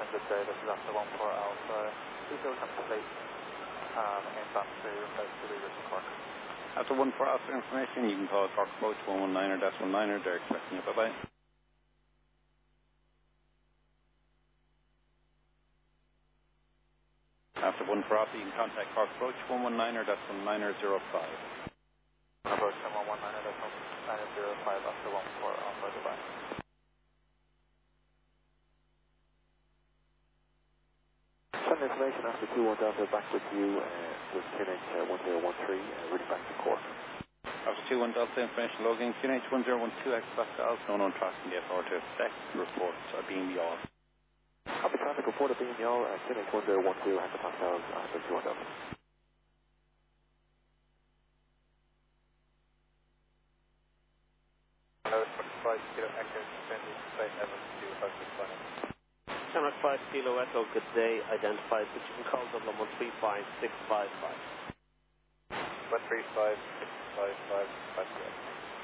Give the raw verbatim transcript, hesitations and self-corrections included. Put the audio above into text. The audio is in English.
good day, this is after one four Alpha. Please go complete um, inbound to replace the Regis Cork. After one four Alpha information, you can call Cork Approach one one niner dash one niner. They're expecting you. Bye-bye. After one four Alpha, you can contact Cork Approach one one niner dash one niner zero five. Approach one one niner dash one niner zero five after one four Alpha. Goodbye. Send information after two one Delta back with you uh, with Q N H uh, one zero one three, uh, really back to Cork. After two one Delta information logging, Q N H one zero one two X Pascals, no known traffic in the F R to effect reports are being yaw. Copy traffic report of being yaw at Q N H one zero one two X Pascals after two one Delta. five Kilo Echo, Sandy, Site Evans, two five six one. Channel five Kilo Echo, good day, identified, but you can call Dublin one three five six five five. one three five six five five five zero.